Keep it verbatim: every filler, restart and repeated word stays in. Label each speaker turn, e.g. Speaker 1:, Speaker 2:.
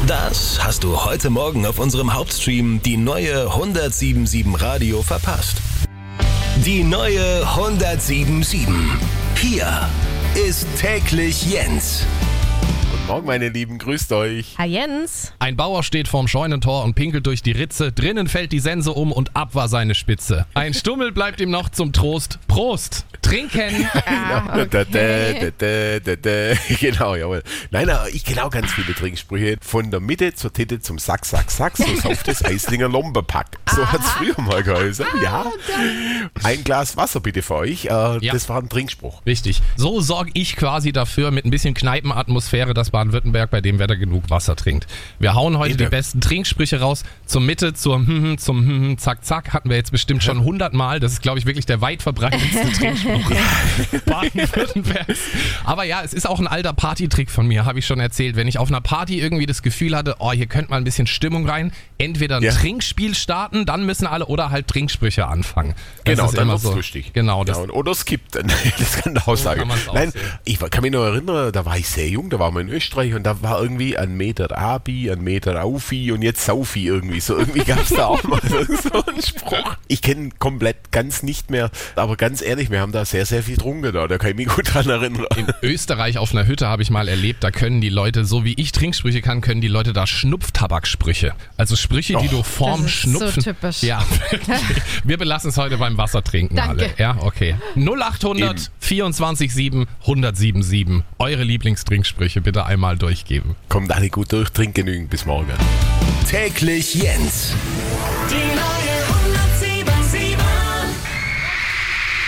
Speaker 1: Das hast du heute Morgen auf unserem Hauptstream die neue hundertsieben Radio verpasst. Die neue hundertsieben. Hier ist täglich Jens.
Speaker 2: Guten Morgen, meine Lieben, grüßt euch.
Speaker 3: Hi Jens.
Speaker 4: Ein Bauer steht vorm Scheunentor und pinkelt durch die Ritze. Drinnen fällt die Sense um und ab war seine Spitze. Ein Stummel bleibt ihm noch zum Trost. Prost! Trinken!
Speaker 3: Ah,
Speaker 2: Da,
Speaker 3: okay.
Speaker 2: da, da, da, da. Genau, jawohl. Nein, nein, ich kenne auch ganz viele Trinksprüche. Von der Mitte zur Titte zum Sack, Sack, Sack. So sauft das Eislinger Lombepack. So hat es früher mal geheißen. Ja. Ein Glas Wasser bitte für euch. Äh,
Speaker 4: Ja.
Speaker 2: Das war ein Trinkspruch.
Speaker 4: Richtig. So sorge ich quasi dafür mit ein bisschen Kneipenatmosphäre, dass Baden-Württemberg bei dem Wetter genug Wasser trinkt. Wir hauen heute
Speaker 2: Bitte.
Speaker 4: die besten Trinksprüche raus. Zur Mitte, zur hm, zum hm, zack, zack hatten wir jetzt bestimmt schon hundert Mal. Das ist, glaube ich, wirklich der weit verbreitetste Trinkspruch Baden-Württembergs. Aber ja, es ist auch ein alter Partytrick von mir, habe ich schon erzählt. Wenn ich auf einer Party irgendwie das Gefühl hatte, oh, hier könnte mal ein bisschen Stimmung rein, entweder ein
Speaker 2: Ja.
Speaker 4: Trinkspiel starten, dann müssen alle, oder halt Trinksprüche anfangen. Das
Speaker 2: Genau,
Speaker 4: ist
Speaker 2: dann
Speaker 4: immer
Speaker 2: wird's
Speaker 4: so.
Speaker 2: lustig.
Speaker 4: Genau, das
Speaker 2: Ja, und- oder skippt dann. Das kann ich auch sagen.
Speaker 4: kann man's auch
Speaker 2: Nein,
Speaker 4: sehen.
Speaker 2: ich kann mich noch erinnern, da war ich sehr jung, da waren wir in Österreich und da war irgendwie ein Meter Abi, ein Meter Aufi und jetzt Saufi irgendwie. So irgendwie gab es da auch mal so einen Spruch. Ich kenne komplett ganz nicht mehr, aber ganz ehrlich, wir haben da sehr, sehr viel getrunken da, da kann ich mich gut dran erinnern.
Speaker 4: In Österreich auf einer Hütte habe ich mal erlebt, da können die Leute, so wie ich Trinksprüche kann, können die Leute da Schnupftabaksprüche. Also Sprüche, die
Speaker 2: Oh.
Speaker 4: du vorm
Speaker 3: Das ist so
Speaker 4: Schnupfen...
Speaker 3: typisch.
Speaker 4: Ja, wirklich. Wir belassen es heute beim Wassertrinken
Speaker 3: Danke.
Speaker 4: alle. Ja, okay. null achthundert
Speaker 2: Eben.
Speaker 4: vierundzwanzig sieben hundertsiebenundsiebzig. Eure Lieblingstrinksprüche bitte einmal durchgeben.
Speaker 2: Kommt alle gut durch, trinkt genügend, bis morgen.
Speaker 1: Täglich Jens.